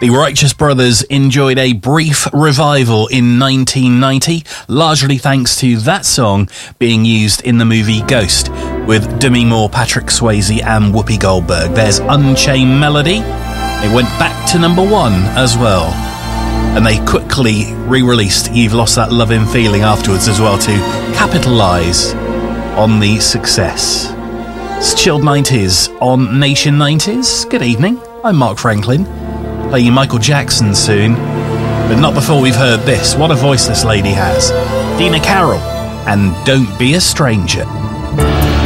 The Righteous Brothers enjoyed a brief revival in 1990, largely thanks to that song being used in the movie Ghost with Demi Moore, Patrick Swayze and Whoopi Goldberg. There's Unchained Melody. It went back to number 1 as well. And they quickly re-released You've Lost That Loving Feeling afterwards as well to capitalise on the success. It's Chilled 90s on Nation 90s. Good evening, I'm Mark Franklin. Playing Michael Jackson soon, but not before we've heard this. What a voice this lady has. Dina Carroll and Don't Be a Stranger.